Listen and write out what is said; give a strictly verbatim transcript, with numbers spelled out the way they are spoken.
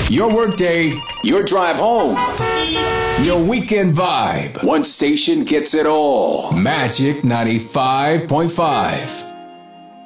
Your workday, your drive home, your weekend vibe. One station gets it all. Magic ninety-five point five.